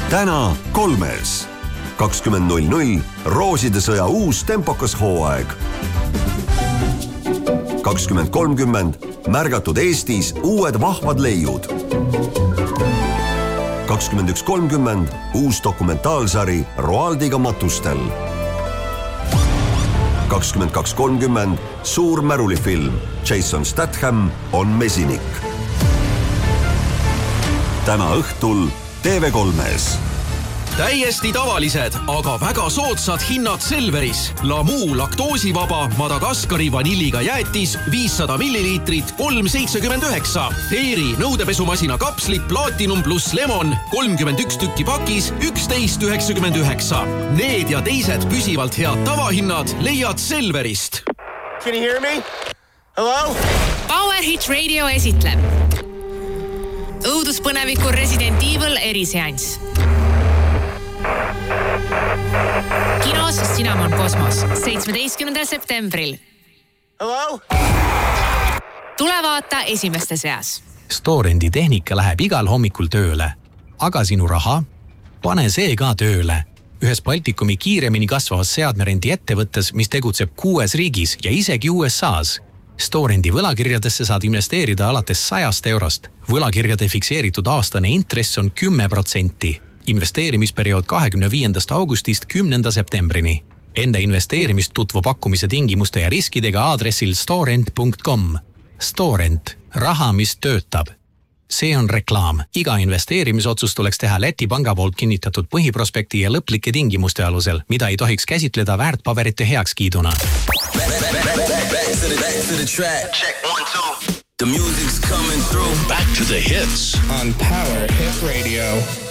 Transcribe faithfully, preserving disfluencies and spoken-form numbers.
täna kolmes. kakskümmend null null Rooside sõja uus tempokas hooaeg. kakskümmend kolmkümmend märgatud Eestis uued vahvad leiud. kakskümmend üks kolmkümmend uus dokumentaalsari Roaldiga matustel. kakskümmend kaks kolmkümmend suur märulifilm Jason Statham on mesinik. täna õhtul T V kolmes. Täiesti tavalised, aga väga soodsad hinnad Selveris. Lamu laktoosivaba Madagaskari vanilliga jäätis viissada milliliitrit kolm seitsekümmend üheksa. Fairy nõudepesumasina kapslid Platinum plus Lemon kolmkümmend üks tükki pakis üksteist üheksakümmend üheksa. Need ja teised püsivalt head tavahinnad leiad Selverist. Can you hear me? Hello? Power Hit Radio esitleb õuduspõneviku Resident Evil eriseanss. Kinos Cinnamon Cosmos seitsmeteistkümnendal septembril. Hello? Tule vaata esimeste seas. Storendi tehnika läheb igal hommikul tööle. Aga sinu raha? Pane see ka tööle. Ühes Baltikumi kiiremini kasvavas seadmerendi ettevõttes, mis tegutseb kuues riigis ja isegi U S A's. Storendi võlakirjadesse saad investeerida alates sajast eurost. Võlakirjade fikseeritud aastane intress on kümme protsenti. Investeerimisperiood kahekümne viiendast augustist kümnenda septembrini. Enda investeerimist tutvu pakkumise tingimuste ja riskidega aadressil storent punkt com. Storent. Raha, mis töötab. See on reklaam. Iga investeerimisotsus tuleks teha Läti panga poolt kinnitatud põhiprospekti ja lõplike tingimuste alusel, mida ei tohiks käsitleda väärtpaberite heakskiiduna. The music's coming through. Back to the hits on Power Hit Radio.